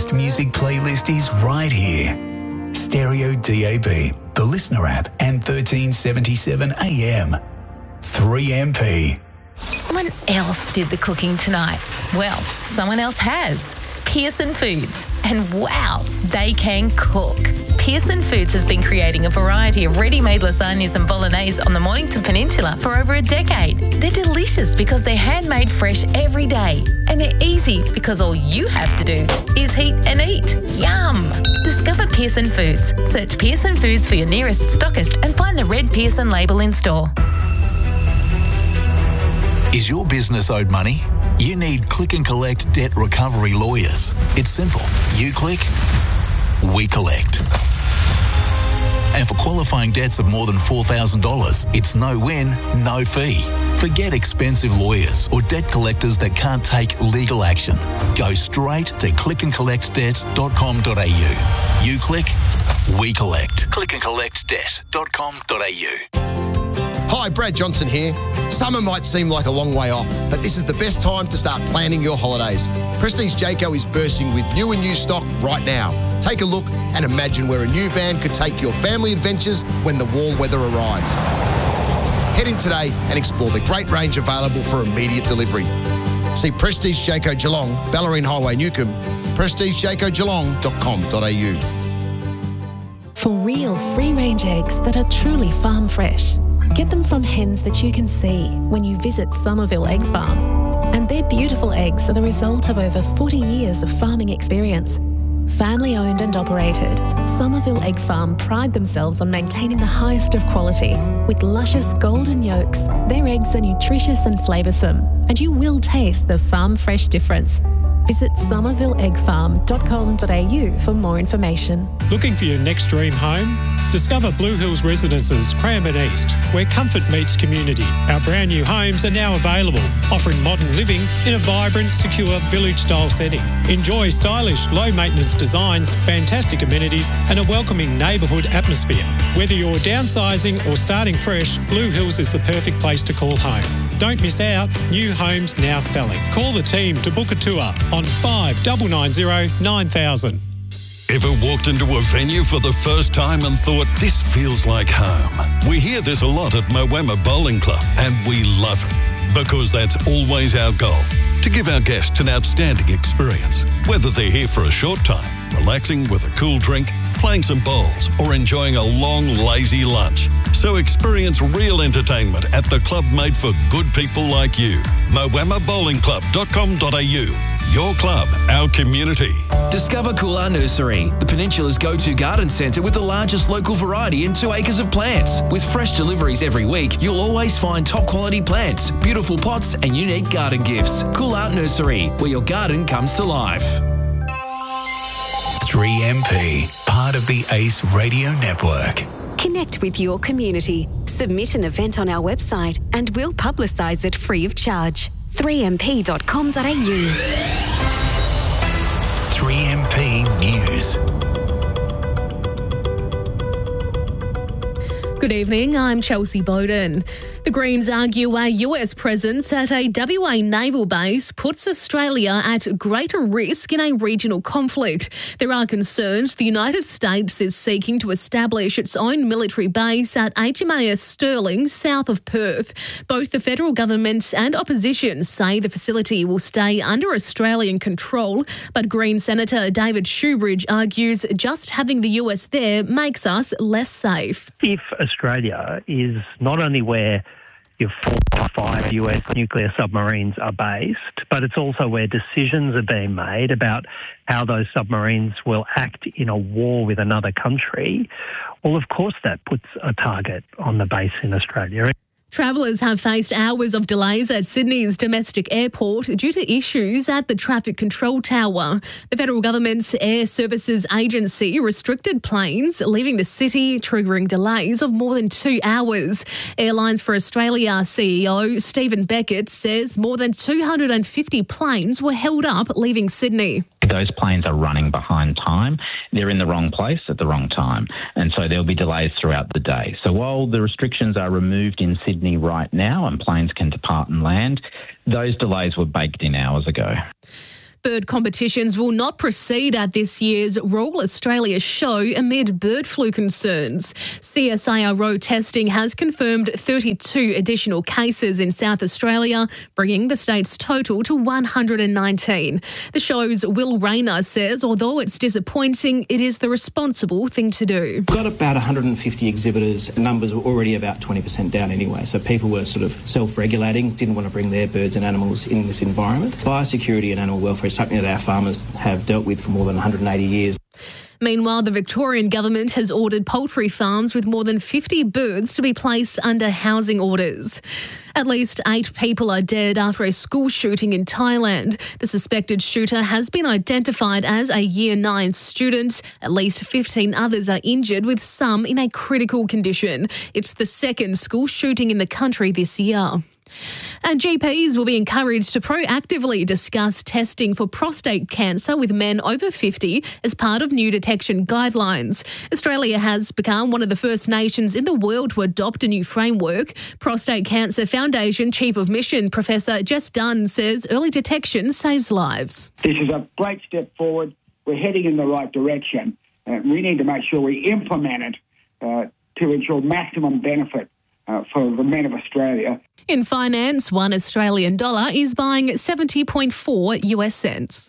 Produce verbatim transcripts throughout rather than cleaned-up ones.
best music playlist is right here. Stereo D A B, the Listener app, and thirteen seventy-seven A M. three M P. Someone else did the cooking tonight. Well, someone else has. Pearson Foods. And wow, they can cook. Pearson Foods has been creating a variety of ready-made lasagnas and bolognese on the Mornington Peninsula for over a decade. They're delicious because they're handmade fresh every day. And they're easy because all you have to do is heat and eat. Yum! Discover Pearson Foods. Search Pearson Foods for your nearest stockist and find the red Pearson label in store. Is your business owed money? You need Click and Collect Debt Recovery Lawyers. It's simple. You click, we collect. And for qualifying debts of more than four thousand dollars, it's no win, no fee. Forget expensive lawyers or debt collectors that can't take legal action. Go straight to click and collect debt dot com dot a u. You click, we collect. click and collect debt dot com dot a u. Hi, Brad Johnson here. Summer might seem like a long way off, but this is the best time to start planning your holidays. Prestige Jayco is bursting with new and used stock right now. Take a look and imagine where a new van could take your family adventures when the warm weather arrives. Head in today and explore the great range available for immediate delivery. See Prestige Jayco Geelong, Ballerine Highway, Newcomb, prestige jayco geelong dot com dot a u. For real free-range eggs that are truly farm fresh, get them from hens that you can see when you visit Somerville Egg Farm. And their beautiful eggs are the result of over forty years of farming experience. Family owned and operated, Somerville Egg Farm pride themselves on maintaining the highest of quality. With luscious golden yolks, their eggs are nutritious and flavoursome, and you will taste the farm fresh difference. Visit somerville egg farm dot com dot a u for more information. Looking for your next dream home? Discover Blue Hills Residences, Cranbourne East, where comfort meets community. Our brand new homes are now available, offering modern living in a vibrant, secure, village-style setting. Enjoy stylish, low-maintenance designs, fantastic amenities, and a welcoming neighbourhood atmosphere. Whether you're downsizing or starting fresh, Blue Hills is the perfect place to call home. Don't miss out. New homes now selling. Call the team to book a tour on five nine nine zero nine thousand. Ever walked into a venue for the first time and thought, this feels like home? We hear this a lot at Moama Bowling Club, and we love it because that's always our goal, to give our guests an outstanding experience, whether they're here for a short time, relaxing with a cool drink, playing some bowls, or enjoying a long, lazy lunch. So experience real entertainment at the club made for good people like you. moama bowling club dot com dot a u. Your club, our community. Discover Coolar Nursery, the Peninsula's go-to garden centre with the largest local variety and two acres of plants. With fresh deliveries every week, you'll always find top-quality plants, beautiful pots and unique garden gifts. Coolar Nursery, where your garden comes to life. three M P, part of the ACE Radio Network. Connect with your community. Submit an event on our website and we'll publicise it free of charge. three m p dot com dot a u. three M P News. Good evening, I'm Chelsea Bowden. The Greens argue a U S presence at a W A naval base puts Australia at greater risk in a regional conflict. There are concerns the United States is seeking to establish its own military base at H M A S Stirling, south of Perth. Both the federal government and opposition say the facility will stay under Australian control, but Green Senator David Shoebridge argues just having the U S there makes us less safe. If Australia is not only where your four or five U S nuclear submarines are based, but it's also where decisions are being made about how those submarines will act in a war with another country, well, of course that puts a target on the base in Australia. Travellers have faced hours of delays at Sydney's domestic airport due to issues at the traffic control tower. The federal government's Air Services Agency restricted planes leaving the city, triggering delays of more than two hours. Airlines for Australia C E O Stephen Beckett says more than two hundred fifty planes were held up leaving Sydney. Those planes are running behind time. They're in the wrong place at the wrong time. And so there'll be delays throughout the day. So while the restrictions are removed in Sydney right now and planes can depart and land, those delays were baked in hours ago. Bird competitions will not proceed at this year's Royal Australia Show amid bird flu concerns. C S I R O testing has confirmed thirty-two additional cases in South Australia, bringing the state's total to one hundred nineteen. The show's Will Rayner says although it's disappointing, it is the responsible thing to do. We've got about one hundred fifty exhibitors. Numbers were already about twenty percent down anyway, so people were sort of self-regulating, didn't want to bring their birds and animals in this environment. Biosecurity and animal welfare is something that our farmers have dealt with for more than one hundred eighty years. Meanwhile, the Victorian government has ordered poultry farms with more than fifty birds to be placed under housing orders. At least eight people are dead after a school shooting in Thailand. The suspected shooter has been identified as a Year nine student. At least fifteen others are injured, with some in a critical condition. It's the second school shooting in the country this year. And G Ps will be encouraged to proactively discuss testing for prostate cancer with men over fifty as part of new detection guidelines. Australia has become one of the first nations in the world to adopt a new framework. Prostate Cancer Foundation Chief of Mission Professor Jess Dunn says early detection saves lives. This is a great step forward. We're heading in the right direction. Uh, we need to make sure we implement it uh, to ensure maximum benefit uh, for the men of Australia. In finance, one Australian dollar is buying seventy point four U S cents.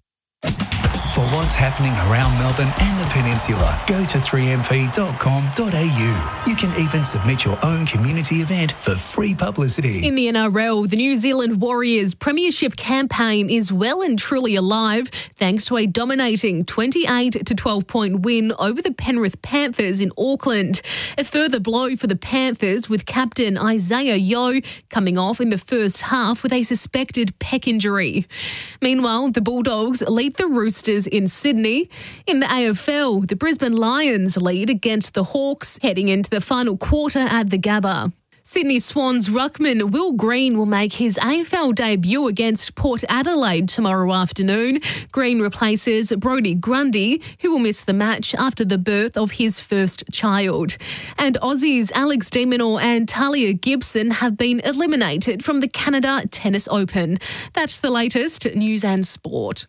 For what's happening around Melbourne and the Peninsula, go to three m p dot com dot a u. You can even submit your own community event for free publicity. In the N R L, the New Zealand Warriors premiership campaign is well and truly alive thanks to a dominating twenty-eight to twelve point win over the Penrith Panthers in Auckland. A further blow for the Panthers, with captain Isaiah Yeo coming off in the first half with a suspected pec injury. Meanwhile, the Bulldogs lead the Roosters in Sydney. In the A F L, the Brisbane Lions lead against the Hawks heading into the final quarter at the Gabba. Sydney Swans ruckman Will Green will make his A F L debut against Port Adelaide tomorrow afternoon. Green replaces Brodie Grundy, who will miss the match after the birth of his first child. And Aussies Alex de Minaur and Talia Gibson have been eliminated from the Canada Tennis Open. That's the latest news and sport.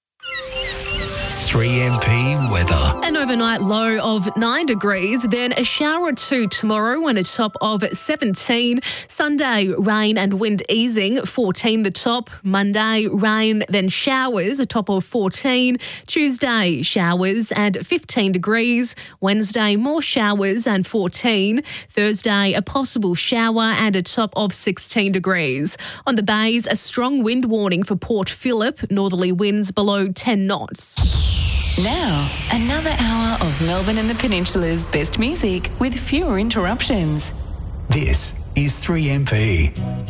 three M P weather. An overnight low of nine degrees, then a shower or two tomorrow and a top of seventeen. Sunday, rain and wind easing, fourteen the top. Monday, rain, then showers, a top of fourteen. Tuesday, showers and fifteen degrees. Wednesday, more showers and fourteen. Thursday, a possible shower and a top of sixteen degrees. On the bays, a strong wind warning for Port Phillip, northerly winds below ten knots. Now, another hour of Melbourne and the Peninsula's best music with fewer interruptions. This is three M P.